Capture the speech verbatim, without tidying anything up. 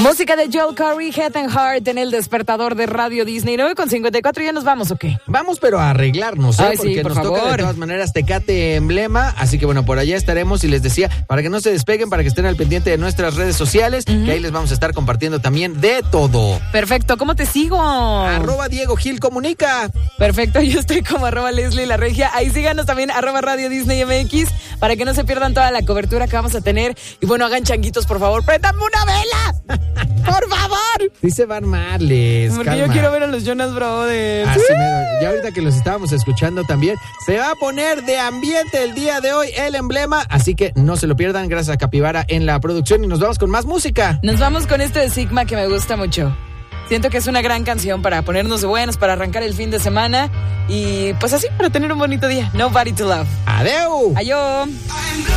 Música de Joel Corey, Head and Heart en el despertador de Radio Disney. nueve con cincuenta y cuatro, ¿ya nos vamos o qué? Vamos, pero a arreglarnos, ¿eh? Ay, porque sí, por nos favor. toca de todas maneras Tecate Emblema, así que bueno, por allá estaremos y les decía, para que no se despeguen, para que estén al pendiente de nuestras redes sociales, uh-huh. que ahí les vamos a estar compartiendo también de todo. Perfecto, ¿cómo te sigo? Arroba Diego Gil Comunica. Perfecto, yo estoy como arroba Leslie La Regia. Ahí síganos también, arroba Radio Disney M X, para que no se pierdan toda la cobertura que vamos a tener. Y bueno, hagan changuitos, por favor, préndanme una vela. ¡Por favor! Sí se va a armar, Les, Porque calma. yo quiero ver a los Jonas Brothers. Así mero. Ya ahorita que los estábamos escuchando también, se va a poner de ambiente el día de hoy el emblema, así que no se lo pierdan. Gracias a Capibara en la producción y nos vamos con más música. Nos vamos con esto de Sigma que me gusta mucho. Siento que es una gran canción para ponernos de buenos, para arrancar el fin de semana y pues así, para tener un bonito día. Nobody to Love. ¡Adeu! Adiós.